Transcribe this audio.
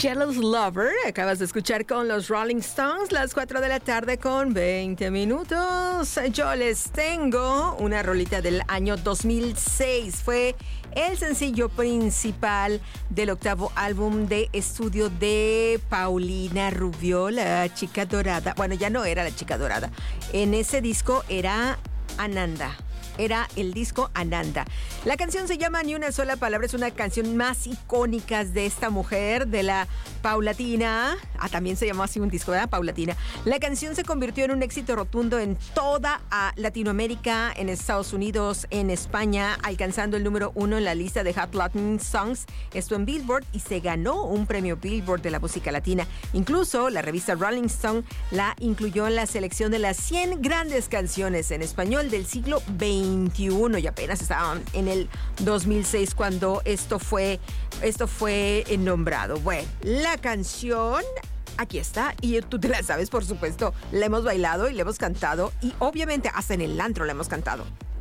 Jealous Lover, acabas de escuchar con los Rolling Stones, las 4 de la tarde con 20 minutos. Yo les tengo una rolita del año 2006. Fue el sencillo principal del octavo álbum de estudio de Paulina Rubio, la chica dorada. Bueno, ya no era la chica dorada. En ese disco era Ananda. Era el disco Ananda. La canción se llama Ni una sola palabra. Es una canción más icónica de esta mujer, de la Paulatina. También se llamó así un disco, ¿verdad? Paulatina. La canción se convirtió en un éxito rotundo en toda Latinoamérica, en Estados Unidos, en España, alcanzando el número 1 en la lista de Hot Latin Songs. Esto en Billboard, y se ganó un premio Billboard de la música latina. Incluso la revista Rolling Stone la incluyó en la selección de las 100 grandes canciones en español del siglo XX. Y apenas estaban en el 2006 cuando esto fue nombrado. Bueno, la canción aquí está, y tú te la sabes, por supuesto. La hemos bailado y la hemos cantado, y obviamente hasta en el antro la hemos cantado.